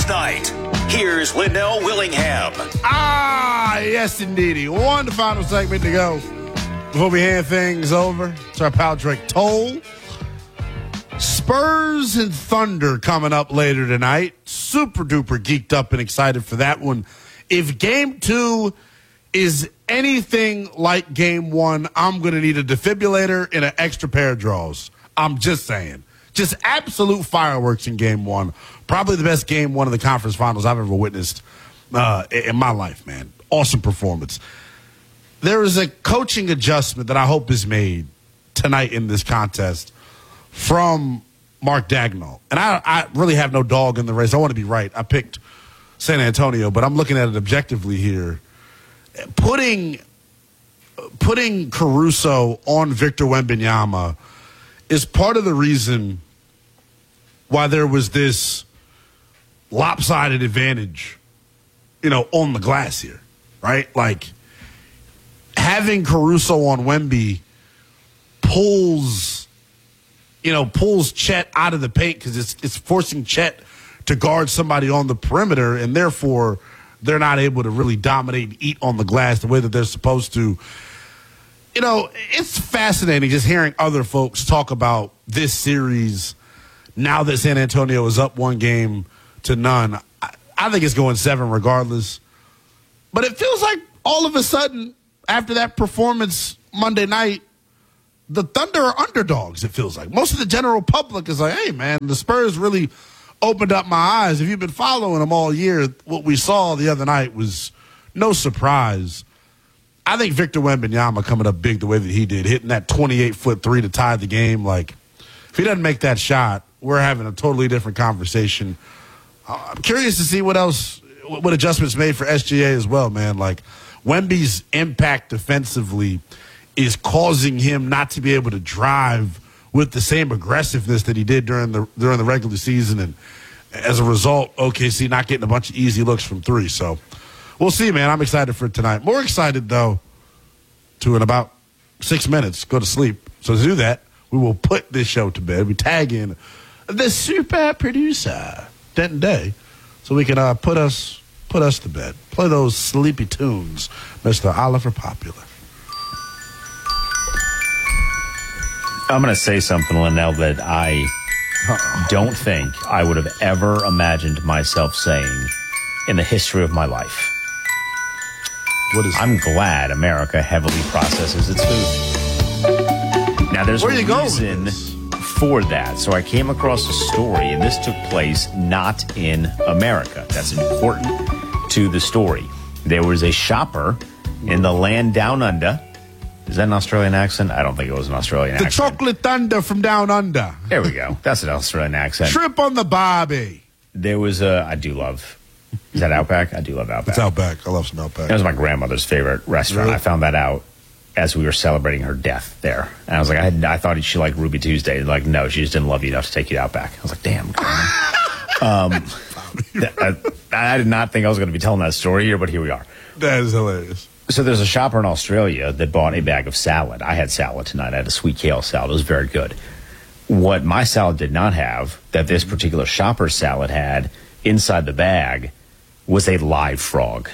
night. Here's Linnell Willingham. Yes, indeedy. One final segment to go before we hand things over to our pal Drake Toll. Spurs and Thunder coming up later tonight. Super duper geeked up and excited for that one. If game 2 is anything like game 1, I'm going to need a defibrillator and an extra pair of drawers. I'm just saying. Just absolute fireworks in game 1. Probably the best game 1 of the conference finals I've ever witnessed in my life, man. Awesome performance. There is a coaching adjustment that I hope is made tonight in this contest from Mark Daigneault. And I really have no dog in the race. I want to be right. I picked San Antonio, but I'm looking at it objectively here. Putting Caruso on Victor Wembanyama is part of the reason why there was this lopsided advantage, on the glass here, right? Like, having Caruso on Wemby pulls Chet out of the paint because it's forcing Chet to guard somebody on the perimeter, and therefore they're not able to really dominate and eat on the glass the way that they're supposed to. It's fascinating just hearing other folks talk about this series now that San Antonio is up 1-0. I think it's going 7 regardless. But it feels like all of a sudden, after that performance Monday night, the Thunder are underdogs, it feels like. Most of the general public is like, hey, man, the Spurs really opened up my eyes. If you've been following them all year, what we saw the other night was no surprise. I think Victor Wembanyama coming up big the way that he did, hitting that 28-foot three to tie the game. Like, if he doesn't make that shot, we're having a totally different conversation. I'm curious to see what adjustments made for SGA as well, man. Like, Wemby's impact defensively is causing him not to be able to drive with the same aggressiveness that he did during the regular season, and as a result, OKC not getting a bunch of easy looks from 3. So we'll see, man. I'm excited for tonight. More excited, though, to in about 6 minutes go to sleep. So to do that, we will put this show to bed. We tag in the super producer, Denton Day, so we can put us to bed. Play those sleepy tunes, Mr. Oliver Popular. I'm going to say something, Linnell, that I don't think I would have ever imagined myself saying in the history of my life. What is I'm glad America heavily processes its food. Now, there's a reason for that. So I came across a story, and this took place not in America. That's important to the story. There was a shopper in the land down under. Is that an Australian accent? I don't think it was an Australian accent. The chocolate thunder from down under. There we go. That's an Australian accent. Shrimp on the barbie. There was I do love. Is that Outback? I do love Outback. It's Outback. I love some Outback. That was my grandmother's favorite restaurant. Really? I found that out as we were celebrating her death there. And I was like, I thought she liked Ruby Tuesday. Like, no, she just didn't love you enough to take you to Outback. I was like, damn. I did not think I was going to be telling that story here, but here we are. That is hilarious. So there's a shopper in Australia that bought a bag of salad. I had salad tonight. I had a sweet kale salad. It was very good. What my salad did not have, that this particular shopper's salad had inside the bag, was a live frog.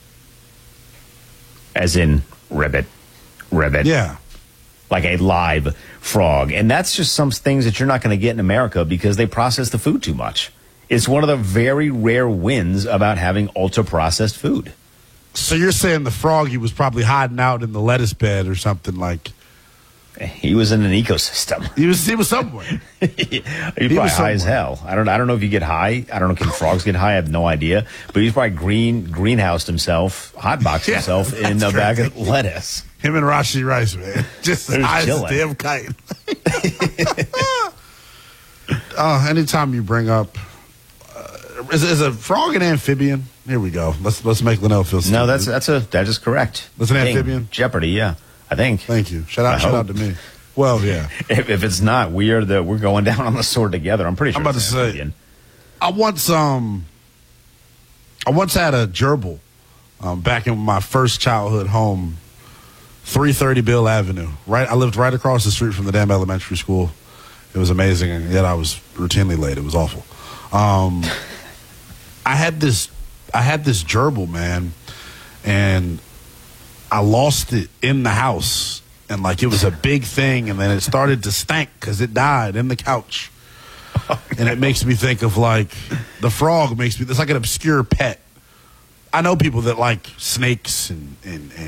As in ribbit. Yeah. Like a live frog. And that's just some things that you're not going to get in America because they process the food too much. It's one of the very rare wins about having ultra-processed food. So you're saying the froggy was probably hiding out in the lettuce bed or something like? He was in an ecosystem. He was somewhere. He was probably high as hell. I don't know if you get high. I don't know. Can frogs get high? I have no idea. But he's probably greenhoused himself, hotboxed himself in a bag of lettuce. Him and Rashi Rice, man, just as high as a damn kite. Anytime you bring up, is a frog an amphibian? Here we go. Let's make Linnell feel stupid. No, that is correct. That's an amphibian? Jeopardy, yeah. I think. Thank you. Shout out to me. Well, yeah. If it's not, we're going down on the sword together. I'm pretty sure. I'm about to say. I once had a gerbil back in my first childhood home, 330 Bill Avenue. Right, I lived right across the street from the damn elementary school. It was amazing, and yet I was routinely late. It was awful. I had this gerbil, man, and I lost it in the house, and like it was a big thing, and then it started to stink because it died in the couch. And it makes me think of like the frog makes me. It's like an obscure pet. I know people that like snakes and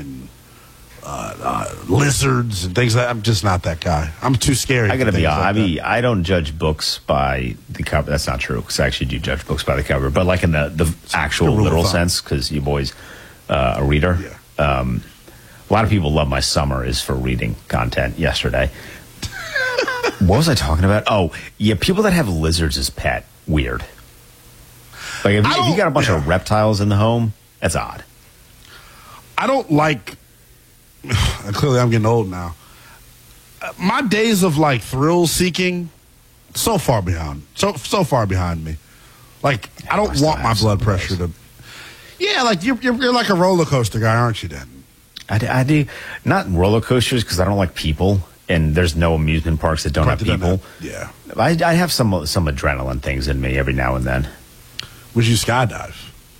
lizards and things like that. I'm just not that guy. I'm too scary. I gotta be honest. I don't judge books by the cover. That's not true, because I actually do judge books by the cover. But like in the actual literal sense, because you boys a reader. Yeah. A lot of people love my summer is for reading content. Yesterday. What was I talking about? Oh, yeah, people that have lizards as pet, weird. Like if you got a bunch of reptiles in the home, that's odd. I don't like. Clearly, I'm getting old now. My days of like thrill seeking, so far behind me. Like I don't want my blood pressure to. Yeah, like you're like a roller coaster guy, aren't you? Then I do not roller coasters because I don't like people, and there's no amusement parks that don't have people. Yeah, I have some adrenaline things in me every now and then. Would you skydive?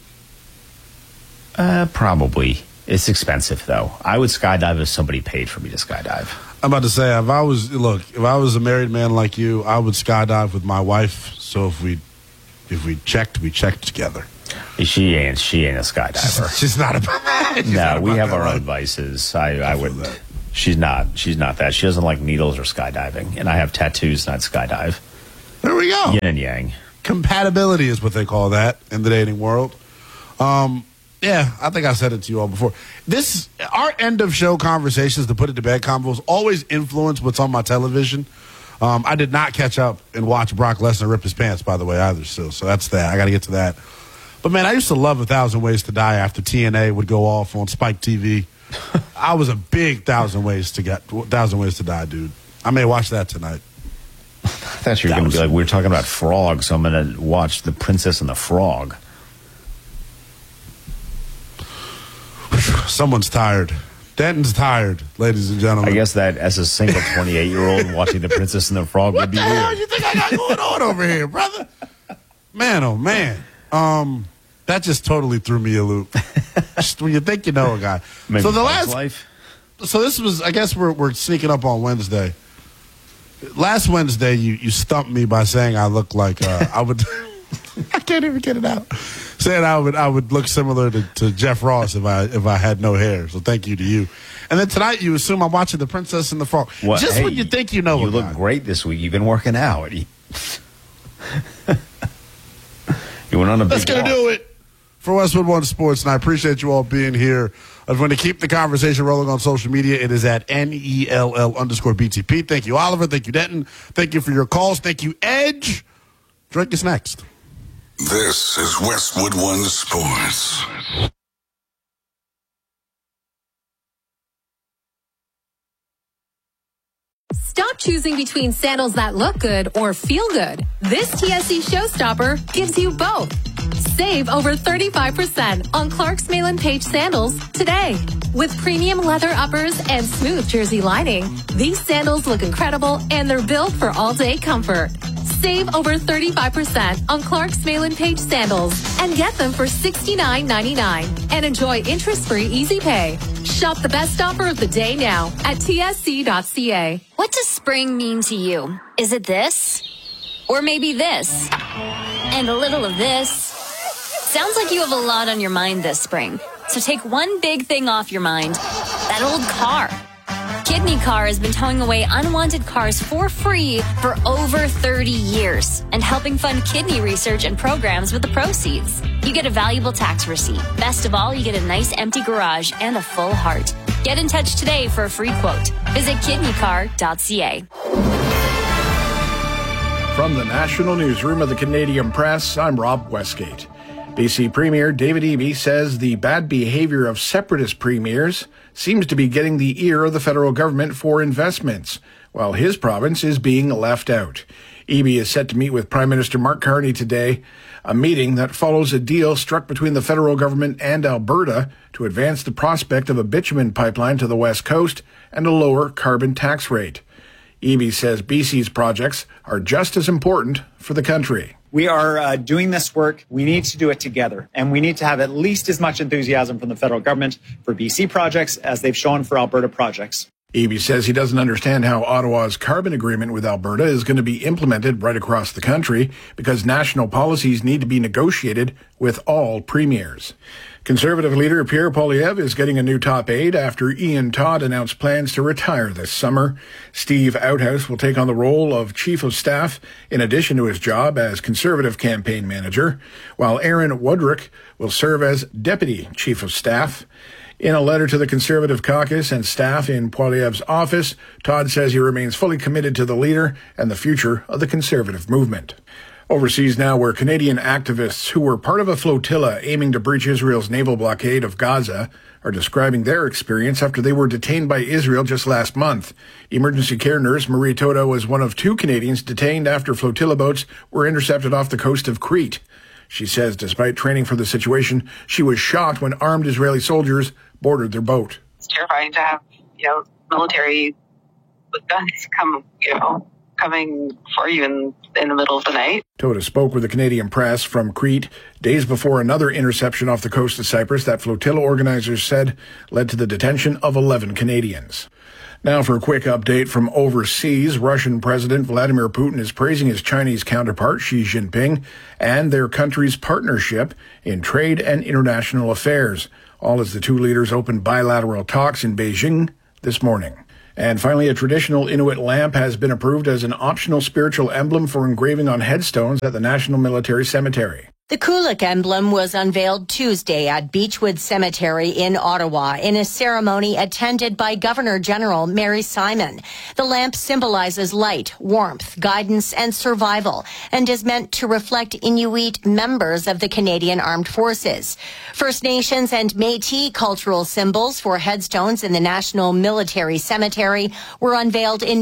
Probably. It's expensive, though. I would skydive if somebody paid for me to skydive. I'm about to say, if I was a married man like you, I would skydive with my wife. So if we checked, we checked together. She ain't a skydiver. She's not about. No, we have our own vices. I wouldn't. She's not that. She doesn't like needles or skydiving, and I have tattoos, not skydive. There we go. Yin and yang. Compatibility is what they call that in the dating world. Yeah, I think I said it to you all before. Our end of show conversations, the put it to bed combos, always influence what's on my television. I did not catch up and watch Brock Lesnar rip his pants, by the way, either. So that's that. I got to get to that. But man, I used to love 1,000 Ways to Die after TNA would go off on Spike TV. I was a big 1,000 Ways to Die, dude. I may watch that tonight. I thought you were going to be like, we were talking about frogs, so I'm going to watch The Princess and the Frog. Someone's tired. Denton's tired, ladies and gentlemen. I guess that as a single 28-year-old watching The Princess and the Frog would be weird. What the hell you think I got going on over here, brother? Man, oh man. That just totally threw me a loop. Just when you think you know a guy. Maybe so the last life. So this was, I guess we're sneaking up on Wednesday. Last Wednesday, you stumped me by saying I look like I would. I can't even get it out. Saying I would look similar to Jeff Ross if I had no hair. So thank you to you. And then tonight you assume I'm watching The Princess and the Frog. Well, just when you think you know you a look guy. Great this week. You've been working out. You went on a big That's going to do it for Westwood One Sports, and I appreciate you all being here. I'm going to keep the conversation rolling on social media. It is at NELL_BTP. Thank you, Oliver. Thank you, Denton. Thank you for your calls. Thank you, Edge. Drink is next. This is Westwood One Sports. Stop choosing between sandals that look good or feel good. This TSC Showstopper gives you both. Save over 35% on Clark's Malin Page sandals today. With premium leather uppers and smooth jersey lining, these sandals look incredible and they're built for all-day comfort. Save over 35% on Clark's Malin Page sandals and get them for $69.99 and enjoy interest-free easy pay. Shop the best offer of the day now at tsc.ca. What does spring mean to you? Is it this? Or maybe this? And a little of this? Sounds like you have a lot on your mind this spring. So take one big thing off your mind. That old car. Kidney Car has been towing away unwanted cars for free for over 30 years and helping fund kidney research and programs with the proceeds. You get a valuable tax receipt. Best of all, you get a nice empty garage and a full heart. Get in touch today for a free quote. Visit kidneycar.ca. From the National Newsroom of the Canadian Press, I'm Rob Westgate. BC Premier David Eby says the bad behavior of separatist premiers seems to be getting the ear of the federal government for investments, while his province is being left out. Eby is set to meet with Prime Minister Mark Carney today, a meeting that follows a deal struck between the federal government and Alberta to advance the prospect of a bitumen pipeline to the west coast and a lower carbon tax rate. Eby says BC's projects are just as important for the country. We are doing this work. We need to do it together, and we need to have at least as much enthusiasm from the federal government for BC projects as they've shown for Alberta projects. Eby says he doesn't understand how Ottawa's carbon agreement with Alberta is going to be implemented right across the country because national policies need to be negotiated with all premiers. Conservative leader Pierre Poilievre is getting a new top aide after Ian Todd announced plans to retire this summer. Steve Outhouse will take on the role of Chief of Staff in addition to his job as Conservative campaign manager, while Aaron Woodrick will serve as Deputy Chief of Staff. In a letter to the Conservative caucus and staff in Poilievre's office, Todd says he remains fully committed to the leader and the future of the Conservative movement. Overseas now, where Canadian activists who were part of a flotilla aiming to breach Israel's naval blockade of Gaza are describing their experience after they were detained by Israel just last month. Emergency care nurse Marie Toda was one of 2 Canadians detained after flotilla boats were intercepted off the coast of Crete. She says despite training for the situation, she was shocked when armed Israeli soldiers boarded their boat. It's terrifying to have, military with guns coming for you in the middle of the night. Toda spoke with the Canadian press from Crete days before another interception off the coast of Cyprus that flotilla organizers said led to the detention of 11 Canadians. Now for a quick update from overseas, Russian President Vladimir Putin is praising his Chinese counterpart Xi Jinping and their country's partnership in trade and international affairs, all as the 2 leaders opened bilateral talks in Beijing this morning. And finally, a traditional Inuit lamp has been approved as an optional spiritual emblem for engraving on headstones at the National Military Cemetery. The Kulak emblem was unveiled Tuesday at Beechwood Cemetery in Ottawa in a ceremony attended by Governor-General Mary Simon. The lamp symbolizes light, warmth, guidance, and survival, and is meant to reflect Inuit members of the Canadian Armed Forces. First Nations and Métis cultural symbols for headstones in the National Military Cemetery were unveiled in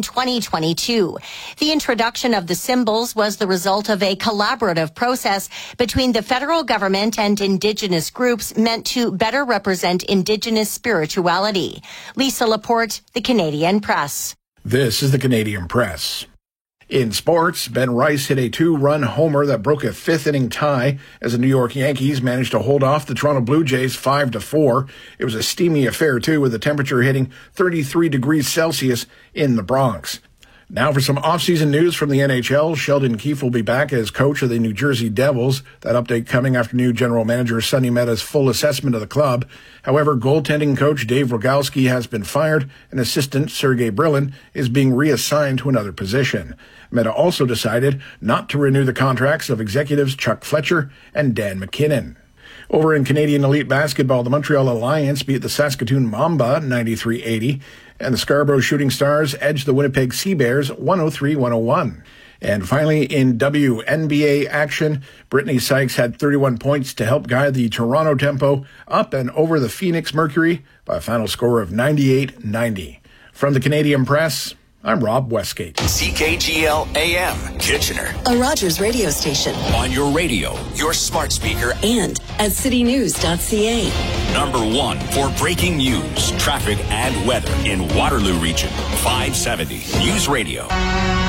2022. The introduction of the symbols was the result of a collaborative process between the federal government and Indigenous groups meant to better represent Indigenous spirituality. Lisa Laporte, The Canadian Press. This is The Canadian Press. In sports, Ben Rice hit a 2-run homer that broke a 5th-inning tie as the New York Yankees managed to hold off the Toronto Blue Jays 5-4. It was a steamy affair, too, with the temperature hitting 33 degrees Celsius in the Bronx. Now for some off-season news from the NHL. Sheldon Keefe will be back as coach of the New Jersey Devils. That update coming after new general manager Sonny Meta's full assessment of the club. However, goaltending coach Dave Rogalski has been fired, and assistant Sergei Brylin is being reassigned to another position. Meta also decided not to renew the contracts of executives Chuck Fletcher and Dan McKinnon. Over in Canadian Elite Basketball, the Montreal Alliance beat the Saskatoon Mamba 93-80, and the Scarborough Shooting Stars edged the Winnipeg Sea Bears 103-101. And finally, in WNBA action, Brittany Sykes had 31 points to help guide the Toronto Tempo up and over the Phoenix Mercury by a final score of 98-90. From the Canadian Press, I'm Rob Westgate. CKGL AM, Kitchener. A Rogers radio station. On your radio, your smart speaker, and at citynews.ca. #1 for breaking news, traffic, and weather in Waterloo Region. 570 News Radio.